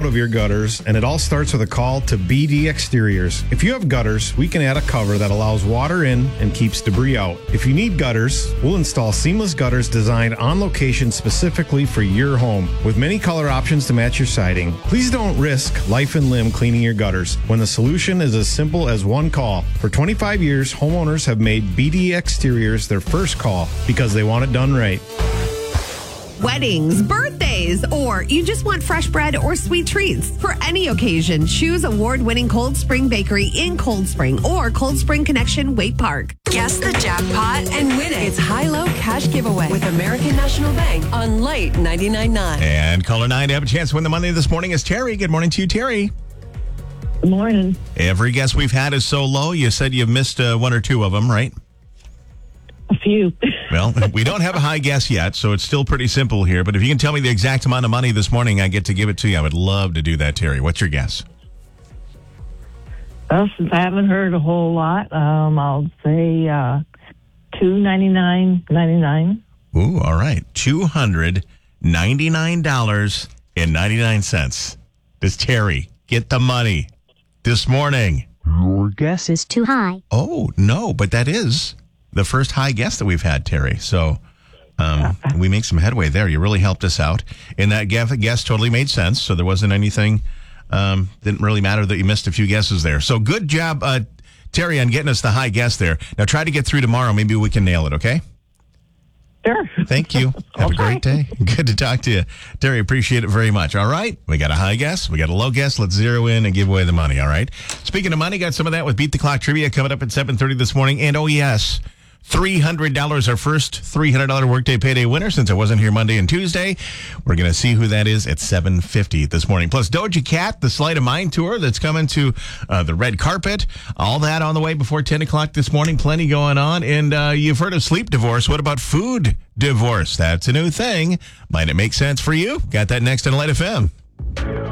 of your gutters, and it all starts with a call to BD Exteriors. If you have gutters, we can add a cover that allows water in and keeps debris out. If you need gutters, we'll install seamless gutters designed on location specifically for your home, with many color options to match your siding. Please don't risk life and limb cleaning your gutters when the solution is as simple as one call. For 25 years, homeowners have made BD Exteriors their first call because they want it done right. Weddings, birthdays, or you just want fresh bread or sweet treats. For any occasion, choose award-winning Cold Spring Bakery in Cold Spring or Cold Spring Connection, Waite Park. Guess the jackpot and win it. It's high-low cash giveaway with American National Bank on Light 99.9. And caller 9 to have a chance to win the money this morning is Terry. Good morning to you, Terry. Good morning. Every guess we've had is so low. You said you've missed one or two of them, right? A few. Well, we don't have a high guess yet, so it's still pretty simple here. But if you can tell me the exact amount of money this morning, I get to give it to you. I would love to do that, Terry. What's your guess? Well, since I haven't heard a whole lot, I'll say $299.99. Ooh, all right. $299.99. Does Terry get the money this morning? Your guess is too high. Oh, no, but that is the first high guess that we've had, Terry. So we make some headway there. You really helped us out. And that guess totally made sense. So there wasn't anything, didn't really matter that you missed a few guesses there. So good job, Terry, on getting us the high guess there. Now try to get through tomorrow. Maybe we can nail it, okay? Sure. Thank you. Have a great day. Good to talk to you. Terry, appreciate it very much. All right. We got a high guess. We got a low guess. Let's zero in and give away the money. All right. Speaking of money, got some of that with Beat the Clock Trivia coming up at 7:30 this morning. And oh, yes, $300, our first $300 workday payday winner since I wasn't here Monday and Tuesday. We're going to see who that is at 7:50 this morning. Plus Doja Cat, the Sleight of Mind tour that's coming to the red carpet. All that on the way before 10 o'clock this morning. Plenty going on. And you've heard of sleep divorce. What about food divorce? That's a new thing. Might it make sense for you? Got that next on Light FM.